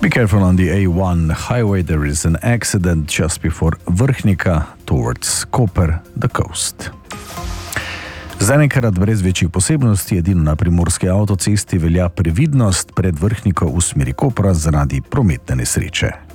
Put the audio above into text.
Be careful on the A1 highway. There is an accident just before Vrhnika towards Koper, the coast. Zaenkrat brez večjih posebnosti, edino na primorski avtocesti velja previdnost pred Vrhniko v smeri Kopra zaradi prometne nesreče.